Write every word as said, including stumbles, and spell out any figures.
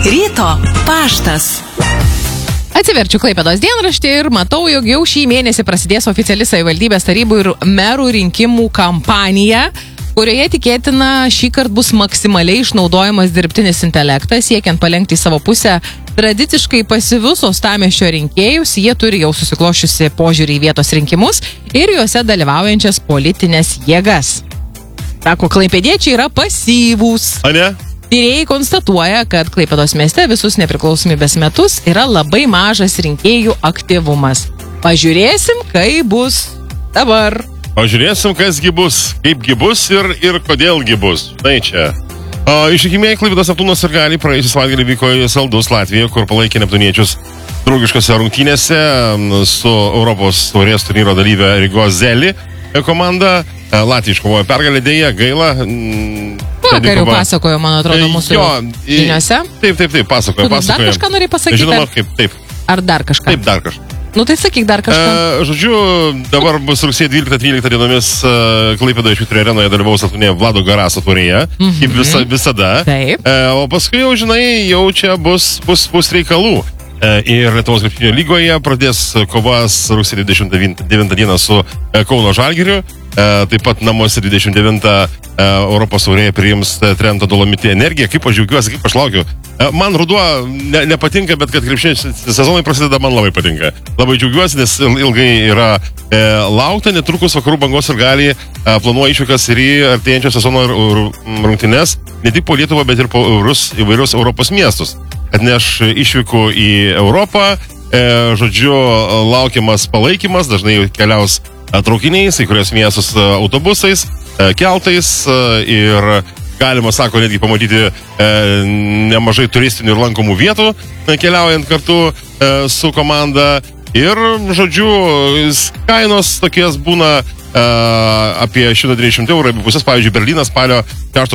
Ryto paštas. Atsiverčiu Klaipėdos dienraštį ir matau, jog jau šį mėnesį prasidės oficiali savivaldybės tarybų ir merų rinkimų kampanija, kurioje tikėtina šį kartą bus maksimaliai išnaudojamas dirbtinis intelektas, siekiant palenkti į savo pusę tradiciškai pasyvius uostamiesčio rinkėjus. Jie turi jau susiklošiusi požiūrį į vietos rinkimus ir juose dalyvaujančias politinės jėgas. Sako, klaipėdiečiai yra pasyvūs. A ne? Tyrėjai konstatuoja, kad Klaipėdos mieste visus nepriklausomybės metus yra labai mažas rinkėjų aktyvumas. Pažiūrėsim, kaip bus dabar. Pažiūrėsim, kasgi bus, kaipgi bus ir, ir kodėlgi bus. Štai čia. O, ištikimieji Klaipėdos Neptūnas ir gali praėjusį savaitgalį vyko į Saldus Latvijoje, kur palaikė neptūniečius draugiškose rungtynėse su Europos taurės turnyro dalyvė Rygos Zeli komanda. Latvija iškovojo pergalę, dėja, gaila. Vakarių pasakojo, man atrodo, mūsų žiniuose. Taip, taip, taip, pasakojo. Tu dar kažką norėjai pasakyti? Žinoma, kaip, taip. Ar dar kažką? Taip, dar kažką. Nu tai sakyk dar kažką. E, žodžiu, dabar bus rugsėjo dvyliktą dvyliktą dienomis uh, Klaipėdoje Švyturio arenoje dalyvaus atlunėje Vlado Garaso taurėje, mm-hmm. kaip visa, visada. Taip. E, o paskui jau, žinai, jau čia bus, bus, bus reikalų. E, ir Lietuvos krepšinio lygoje pradės kovas rugsėjo dvidešimt devintą dieną su e, Kauno Žalgiriu. E, taip pat namuose dvidešimt devintą e, Europos taurėje priims Trento Dolomiti Energiją. Kaip aš džiaugiuosi, kaip aš laukiu. E, man ruduo ne, nepatinka, bet kad krepšinio sezonai prasideda, man labai patinka. Labai džiaugiuosi, nes ilgai yra e, laukta, netrukus Vakarų bangos ir gali e, planuoja išvykas ir į artėjančio sezono rungtynes, ne tik po Lietuvą, bet ir po įvairius, įvairius Europos miestus. Atneš išvykų į Europą, e, žodžiu, laukiamas palaikymas, dažnai keliaus traukiniais, į kurios miestus autobusais, e, keltais e, ir galima, sako, netgi pamatyti e, nemažai turistinių ir lankomų vietų, e, keliaujant kartu e, su komanda. Ir, žodžiu, kainos tokies būna e, apie šimtą trisdešimt eurų, apie pusės, pavyzdžiui, Berlynas spalio šeštą